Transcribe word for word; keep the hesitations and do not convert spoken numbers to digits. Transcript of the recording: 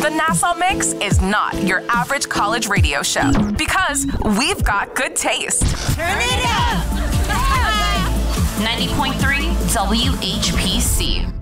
The Nassau Mix is not your average college radio show because we've got good taste. Turn it up! ninety point three W H P C.